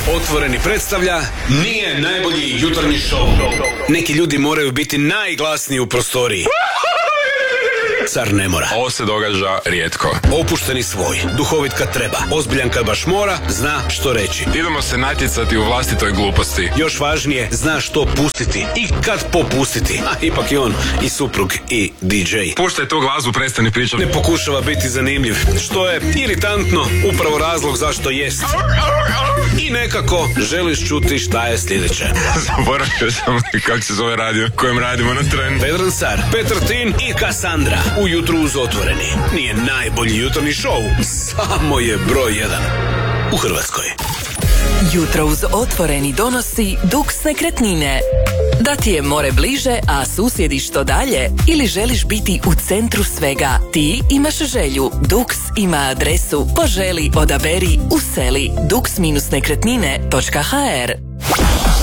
Otvoreni predstavlja nije najbolji jutarnji šou. Neki ljudi moraju biti najglasniji u prostoriji. Car ne mora. Ovo se događa rijetko. Opušteni svoj, duhovit kad treba, ozbiljan kad baš mora, zna što reći. Idemo se natjecati u vlastitoj gluposti. Još važnije, zna što pustiti i kad popustiti. A ipak je on i suprug i DJ. Puštaj tu glazbu, prestani pričati. Ne pokušava biti zanimljiv, što je iritantno, upravo razlog zašto jest. I nekako želiš čuti šta je sljedeće. Zaboravio sam kako se zove radio kojem radimo na Trend. Vedran Car, Petar Tin i Kassandra. Ujutro uz Otvoreni. Nije najbolji jutarnji šou, samo je broj 1 u Hrvatskoj. Jutro uz Otvoreni donosi Dux nekretnine. Da ti je more bliže, a susjedi što dalje, ili želiš biti u centru svega, ti imaš želju. Dux ima adresu poželi, odaberi, useli. Dux-nekretnine.hr